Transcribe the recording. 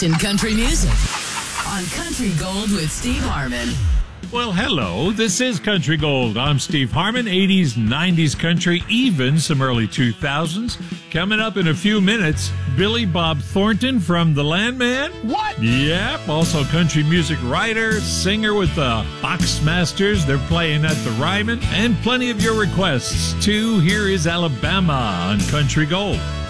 best in country music on Country Gold with Steve Harmon. Well, hello. This is Country Gold. I'm Steve Harmon. 80s, 90s country, even some early 2000s. Coming up in a few minutes, Billy Bob Thornton from The Landman. What? Yep. Also country music writer, singer with the Boxmasters. They're playing at the Ryman. And plenty of your requests, too. Here is Alabama on Country Gold.